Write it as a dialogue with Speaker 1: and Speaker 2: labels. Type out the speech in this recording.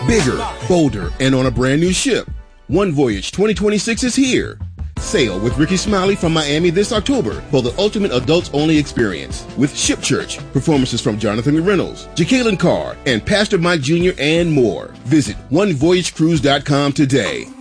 Speaker 1: Bigger, bolder, and on a brand new ship. One Voyage 2026 is here. Sail with Ricky Smiley from Miami this October for the ultimate adults-only experience with Ship Church, performances from Jonathan Reynolds, Jacqueline Carr, and Pastor Mike Jr. and more. Visit onevoyagecruise.com today.